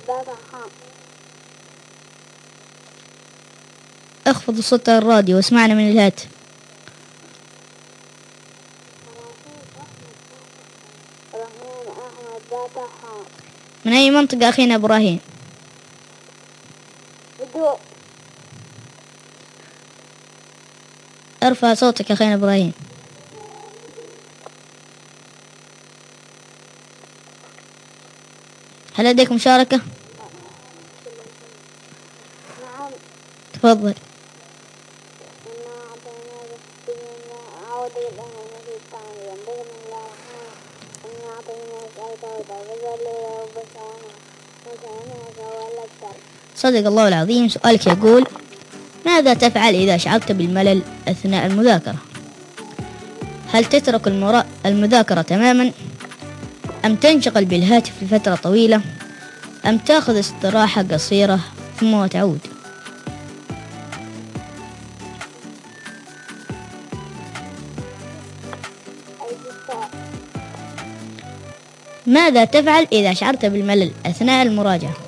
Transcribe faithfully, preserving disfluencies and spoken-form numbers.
اخفض صوت الراديو واسمعنا من الهاتف. من أي منطقة أخينا إبراهيم؟ ارفع صوتك أخينا إبراهيم. هل لديك مشاركة؟ نعم. تفضل. صدق الله العظيم. سؤالك يقول: ماذا تفعل إذا شعرت بالملل أثناء المذاكرة؟ هل تترك المرا... المذاكرة تماما، أم تنشغل بالهاتف لفترة طويلة، أم تأخذ استراحة قصيرة ثم تعود؟ ماذا تفعل إذا شعرت بالملل أثناء المراجعة؟